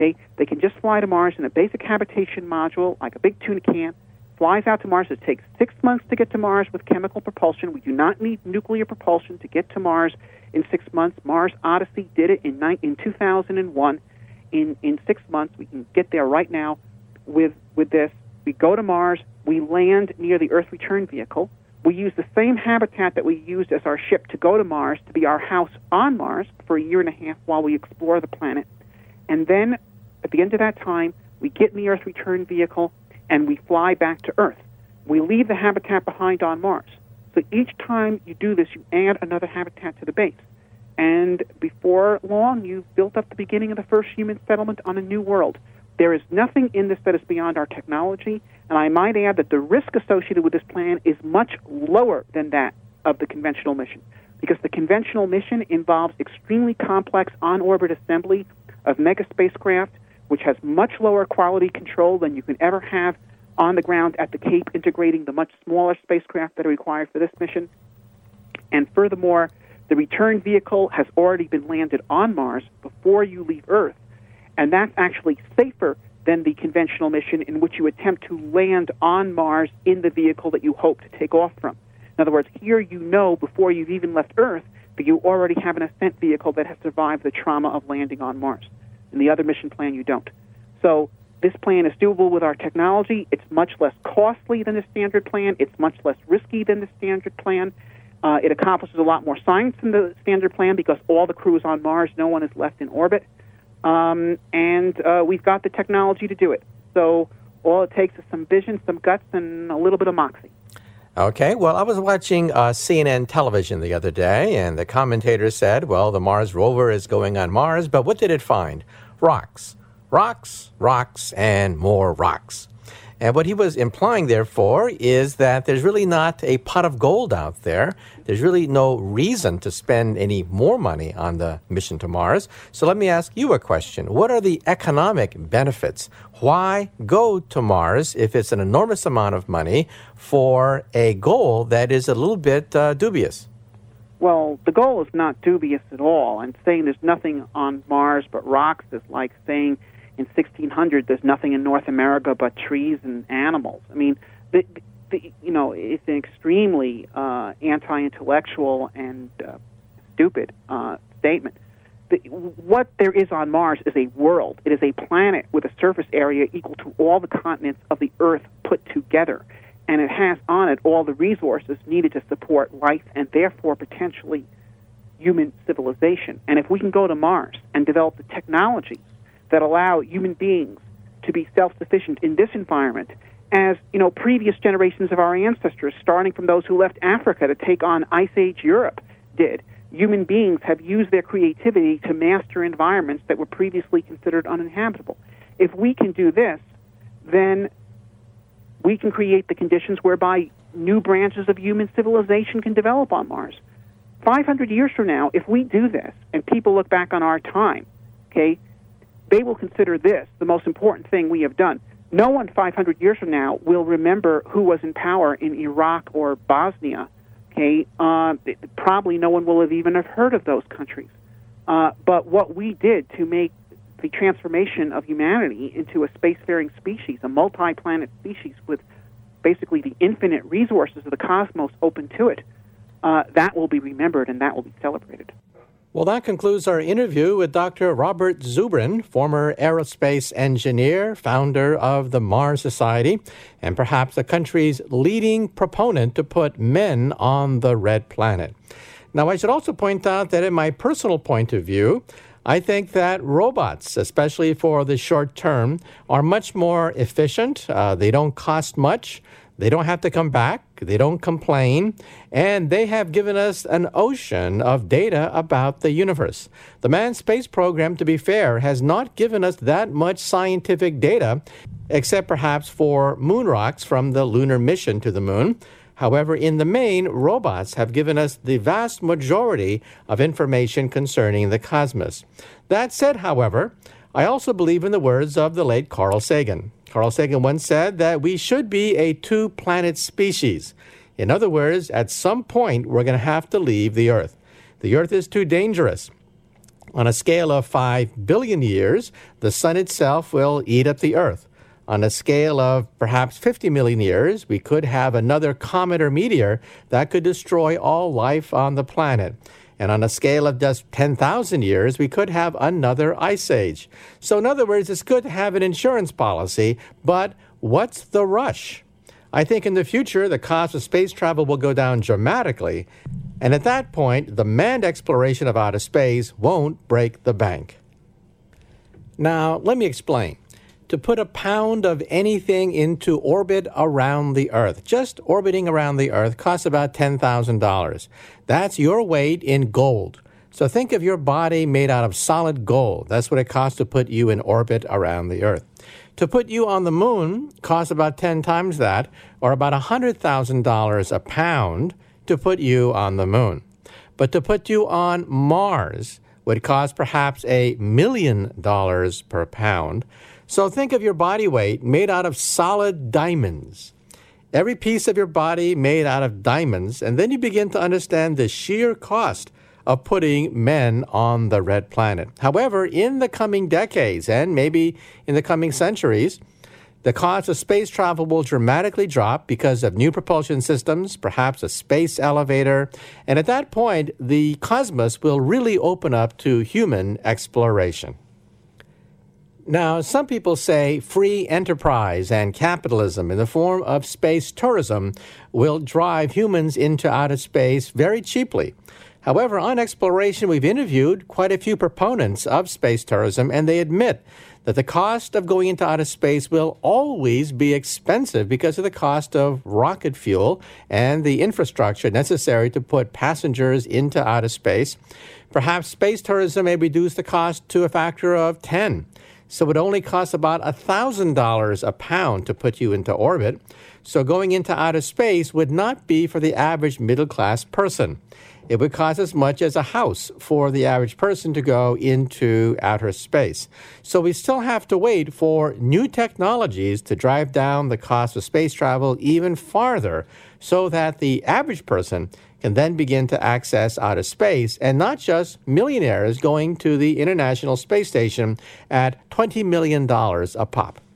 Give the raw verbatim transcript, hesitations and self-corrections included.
Okay, they can just fly to Mars in a basic habitation module, like a big tuna can, flies out to Mars. It takes six months to get to Mars with chemical propulsion. We do not need nuclear propulsion to get to Mars in six months. Mars Odyssey did it in, ni- in two thousand one. In, in six months, we can get there right now with, with this. We go to Mars. We land near the Earth return vehicle. We use the same habitat that we used as our ship to go to Mars to be our house on Mars for a year and a half while we explore the planet. And then, at the end of that time, we get in the Earth return vehicle and we fly back to Earth. We leave the habitat behind on Mars. So each time you do this, you add another habitat to the base. And before long, you've built up the beginning of the first human settlement on a new world. There is nothing in this that is beyond our technology, and I might add that the risk associated with this plan is much lower than that of the conventional mission, because the conventional mission involves extremely complex on-orbit assembly of mega spacecraft, which has much lower quality control than you can ever have on the ground at the Cape, integrating the much smaller spacecraft that are required for this mission. And furthermore, the return vehicle has already been landed on Mars before you leave Earth, and that's actually safer than the conventional mission in which you attempt to land on Mars in the vehicle that you hope to take off from. In other words, here you know before you've even left Earth that you already have an ascent vehicle that has survived the trauma of landing on Mars. In the other mission plan, you don't. So this plan is doable with our technology. It's much less costly than the standard plan. It's much less risky than the standard plan. Uh, it accomplishes a lot more science than the standard plan because all the crew is on Mars. No one is left in orbit. Um, and uh, we've got the technology to do it. So all it takes is some vision, some guts, and a little bit of moxie. Okay, well, I was watching uh, C N N television the other day, and the commentator said, well, the Mars rover is going on Mars, but what did it find? Rocks. Rocks, rocks, and more rocks. And what he was implying, therefore, is that there's really not a pot of gold out there. There's really no reason to spend any more money on the mission to Mars. So let me ask you a question. What are the economic benefits? Why go to Mars if it's an enormous amount of money for a goal that is a little bit uh, dubious? Well, the goal is not dubious at all. And saying there's nothing on Mars but rocks is like saying in sixteen hundred, there's nothing in North America but trees and animals. I mean, the, the, you know, it's an extremely uh, anti-intellectual and uh, stupid uh, statement. The, what there is on Mars is a world. It is a planet with a surface area equal to all the continents of the Earth put together. And it has on it all the resources needed to support life and therefore potentially human civilization. And if we can go to Mars and develop the technology that allow human beings to be self-sufficient in this environment, as you know, previous generations of our ancestors, starting from those who left Africa to take on Ice Age Europe, did. Human beings have used their creativity to master environments that were previously considered uninhabitable. If we can do this, then we can create the conditions whereby new branches of human civilization can develop on Mars. five hundred years from now, if we do this, and people look back on our time, okay, they will consider this the most important thing we have done. No one five hundred years from now will remember who was in power in Iraq or Bosnia. Okay, uh, probably no one will have even have heard of those countries. Uh, but what we did to make the transformation of humanity into a spacefaring species, a multi-planet species with basically the infinite resources of the cosmos open to it, uh, that will be remembered and that will be celebrated. Well, that concludes our interview with Doctor Robert Zubrin, former aerospace engineer, founder of the Mars Society, and perhaps the country's leading proponent to put men on the red planet. Now, I should also point out that in my personal point of view, I think that robots, especially for the short term, are much more efficient. Uh, they don't cost much. They don't have to come back. They don't complain. And they have given us an ocean of data about the universe. The manned space program, to be fair, has not given us that much scientific data, except perhaps for moon rocks from the lunar mission to the moon. However, in the main, robots have given us the vast majority of information concerning the cosmos. That said, however, I also believe in the words of the late Carl Sagan. Carl Sagan once said that we should be a two-planet species. In other words, at some point, we're going to have to leave the Earth. The Earth is too dangerous. On a scale of five billion years, the sun itself will eat up the Earth. On a scale of perhaps fifty million years, we could have another comet or meteor that could destroy all life on the planet. And on a scale of just ten thousand years, we could have another ice age. So in other words, it's good to have an insurance policy, but what's the rush? I think in the future, the cost of space travel will go down dramatically. And at that point, the manned exploration of outer space won't break the bank. Now, let me explain. To put a pound of anything into orbit around the Earth, just orbiting around the Earth, costs about ten thousand dollars. That's your weight in gold. So think of your body made out of solid gold. That's what it costs to put you in orbit around the Earth. To put you on the moon costs about ten times that, or about one hundred thousand dollars a pound to put you on the moon. But to put you on Mars would cost perhaps a million dollars per pound. So think of your body weight made out of solid diamonds. Every piece of your body made out of diamonds, and then you begin to understand the sheer cost of putting men on the red planet. However, in the coming decades, and maybe in the coming centuries, the cost of space travel will dramatically drop because of new propulsion systems, perhaps a space elevator, and at that point, the cosmos will really open up to human exploration. Now, some people say free enterprise and capitalism in the form of space tourism will drive humans into outer space very cheaply. However, on Exploration, we've interviewed quite a few proponents of space tourism, and they admit that the cost of going into outer space will always be expensive because of the cost of rocket fuel and the infrastructure necessary to put passengers into outer space. Perhaps space tourism may reduce the cost to a factor of ten. So it only costs about one thousand dollars a pound to put you into orbit. So going into outer space would not be for the average middle-class person. It would cost as much as a house for the average person to go into outer space. So we still have to wait for new technologies to drive down the cost of space travel even farther so that the average person can then begin to access outer space, and not just millionaires going to the International Space Station at twenty million dollars a pop.